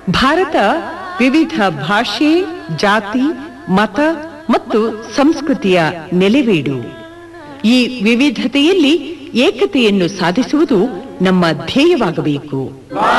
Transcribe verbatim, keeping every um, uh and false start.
ಭಾರತ ವಿವಿಧ ಭಾಷೆ, ಜಾತಿ, ಮತ ಮತ್ತು ಸಂಸ್ಕೃತಿಯ ನೆಲೆವೀಡು. ಈ ವಿವಿಧತೆಯಲ್ಲಿ ಏಕತೆಯನ್ನು ಸಾಧಿಸುವುದು ನಮ್ಮ ಧ್ಯೇಯವಾಗಬೇಕು.